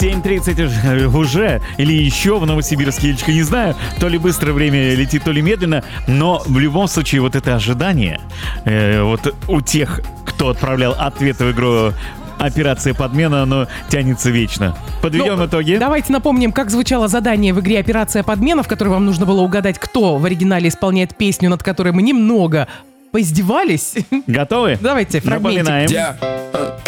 7:30 уже, или еще в Новосибирске, Ильичка, не знаю, то ли быстро время летит, то ли медленно, но в любом случае вот это ожидание, вот у тех, кто отправлял ответы в игру «Операция подмена», оно тянется вечно. Подведем итоги. Давайте напомним, как звучало задание в игре «Операция подмена», в которой вам нужно было угадать, кто в оригинале исполняет песню, над которой мы немного поиздевались. Готовы? Давайте, фрагментик. Напоминаем.